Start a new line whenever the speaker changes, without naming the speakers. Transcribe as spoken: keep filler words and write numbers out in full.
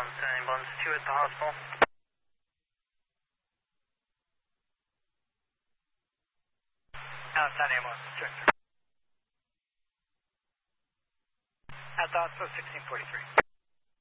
Um, send ambulance two at the hospital.
Outside ambulance, check. At the hospital, sixteen forty-three.